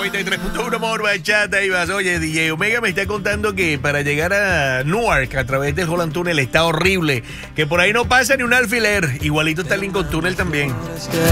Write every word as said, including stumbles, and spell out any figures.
noventa y tres punto uno More Bachata y vas. Oye, D J Omega me está contando que para llegar a Newark a través del Holland Tunnel está horrible. Que por ahí no pasa ni un alfiler. Igualito está el Lincoln Tunnel también.